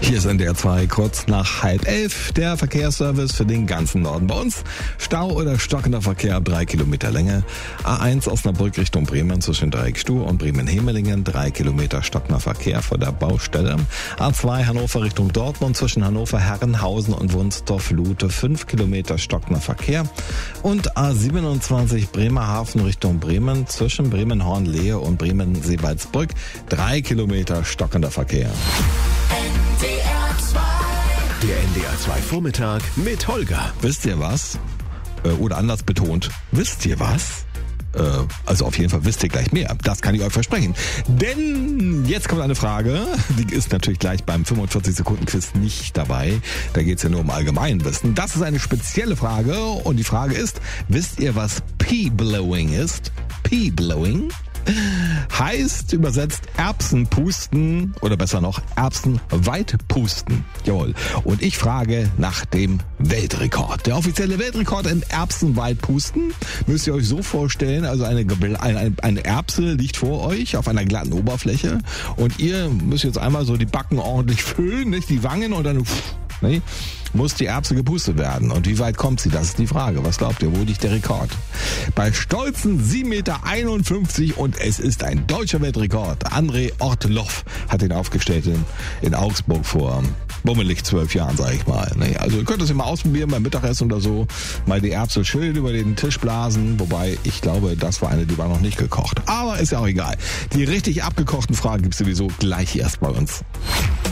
Hier ist NDR 2, kurz nach 10:30, der Verkehrsservice für den ganzen Norden. Bei uns Stau oder stockender Verkehr ab 3 Kilometer Länge. A1 Osnabrück Richtung Bremen zwischen Dreieckstuhl und Bremen-Hemelingen, 3 Kilometer stockender Verkehr vor der Baustelle. A2 Hannover Richtung Dortmund zwischen Hannover-Herrenhausen und Wunstorf-Lute, 5 Kilometer stockender Verkehr. Und A27 Bremerhaven Richtung Bremen zwischen Bremen-Hornlehe und Bremen-Seebaldsbrück, 3 Kilometer stockender Verkehr. Der NDR 2 Vormittag mit Holger. Wisst ihr was? Oder anders betont, wisst ihr was? Also auf jeden Fall wisst ihr gleich mehr. Das kann ich euch versprechen. Denn jetzt kommt eine Frage, die ist natürlich gleich beim 45-Sekunden-Quiz nicht dabei. Da geht es ja nur um Allgemeinwissen. Das ist eine spezielle Frage und die Frage ist, wisst ihr, was Pea-Blowing ist? Pea-Blowing heißt übersetzt Erbsenpusten oder besser noch Erbsenweitpusten. Jawohl. Und ich frage nach dem Weltrekord. Der offizielle Weltrekord in Erbsenweitpusten müsst ihr euch so vorstellen, also eine Erbse liegt vor euch auf einer glatten Oberfläche und ihr müsst jetzt einmal so die Backen ordentlich füllen, nicht die Wangen und dann muss die Erbse gepustet werden. Und wie weit kommt sie? Das ist die Frage. Was glaubt ihr, wo liegt der Rekord? Bei stolzen 7,51 Meter und es ist ein deutscher Weltrekord. André Ortloff hat den aufgestellt in Augsburg vor bummelig 12 Jahren, sage ich mal. Also ihr könnt das ja mal ausprobieren beim Mittagessen oder so. Mal die Erbse schön über den Tisch blasen. Wobei, ich glaube, das war eine, die war noch nicht gekocht. Aber ist ja auch egal. Die richtig abgekochten Fragen gibt's sowieso gleich erst bei uns.